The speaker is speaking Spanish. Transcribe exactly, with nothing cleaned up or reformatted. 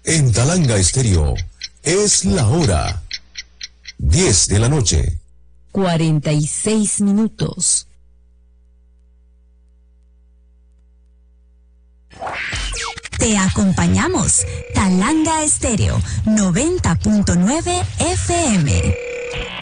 En Talanga Estéreo es la hora diez de la noche. cuarenta y seis minutos. Te acompañamos. Talanga Estéreo noventa punto nueve F M.